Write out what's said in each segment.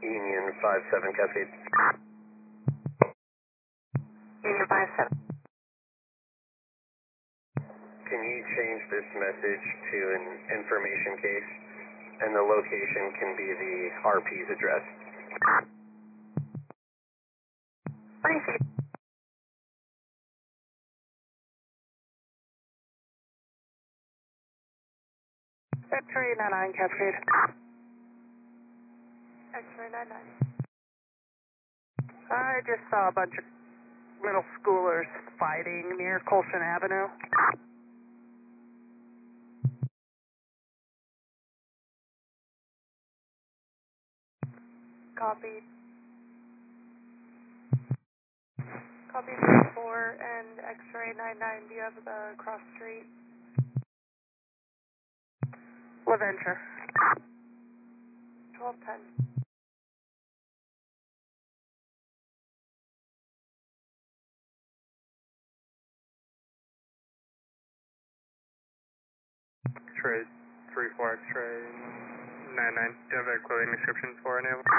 Union 57 Cascade. Union 57. Can you change this message to an information case? And the location can be the RP's address. Thank you. X-ray 99 Cascade. X-ray 99. I just saw a bunch of middle schoolers fighting near Colson Avenue. Copy. Copy 4 and X-ray 99. Do you have the cross street? LaVenture. 1210. X-ray 34, X-ray 99. Do you have a clothing description for any of them?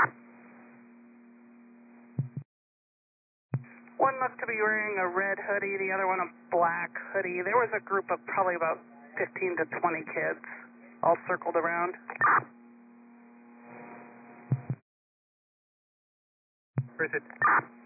One looked to be wearing a red hoodie, the other one a black hoodie. There was a group of probably about 15 to 20 kids all circled around. Where is it?